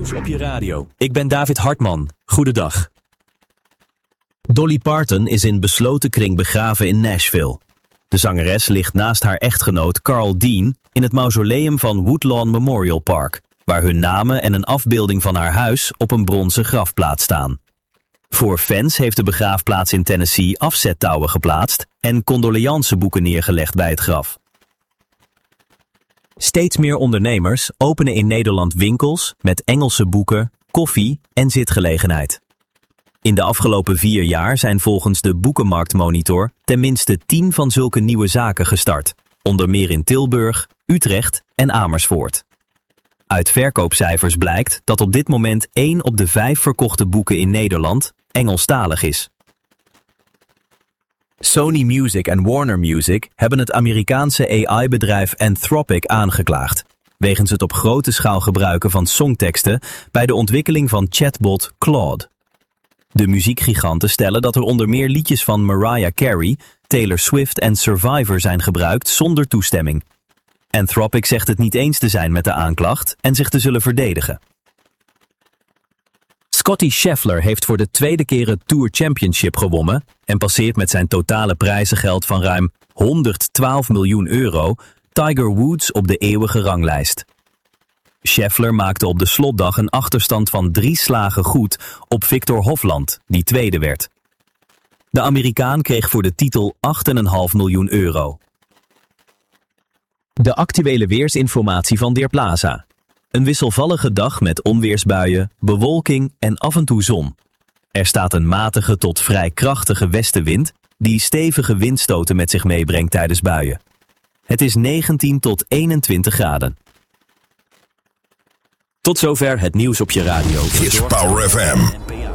nieuws op je radio. Ik ben David Hartman. Goedendag. Dolly Parton is in besloten kring begraven in Nashville. De zangeres ligt naast haar echtgenoot Carl Dean in het mausoleum van Woodlawn Memorial Park, waar hun namen en een afbeelding van haar huis op een bronzen grafplaat staan. Voor fans heeft de begraafplaats in Tennessee afzettouwen geplaatst en condoleanceboeken neergelegd bij het graf. Steeds meer ondernemers openen in Nederland winkels met Engelse boeken, koffie en zitgelegenheid. In de afgelopen 4 jaar zijn volgens de Boekenmarktmonitor tenminste 10 van zulke nieuwe zaken gestart, onder meer in Tilburg, Utrecht en Amersfoort. Uit verkoopcijfers blijkt dat op dit moment 1 op de 5 verkochte boeken in Nederland Engelstalig is. Sony Music en Warner Music hebben het Amerikaanse AI-bedrijf Anthropic aangeklaagd, wegens het op grote schaal gebruiken van songteksten bij de ontwikkeling van chatbot Claude. De muziekgiganten stellen dat er onder meer liedjes van Mariah Carey, Taylor Swift en Survivor zijn gebruikt zonder toestemming. Anthropic zegt het niet eens te zijn met de aanklacht en zich te zullen verdedigen. Scottie Scheffler heeft voor de 2e keer het Tour Championship gewonnen en passeert met zijn totale prijzengeld van ruim 112 miljoen euro Tiger Woods op de eeuwige ranglijst. Scheffler maakte op de slotdag een achterstand van 3 slagen goed op Victor Hovland, die tweede werd. De Amerikaan kreeg voor de titel 8,5 miljoen euro. De actuele weersinformatie van Weerplaza. Een wisselvallige dag met onweersbuien, bewolking en af en toe zon. Er staat een matige tot vrij krachtige westenwind die stevige windstoten met zich meebrengt tijdens buien. Het is 19 tot 21 graden. Tot zover het nieuws op je radio. Is Power FM.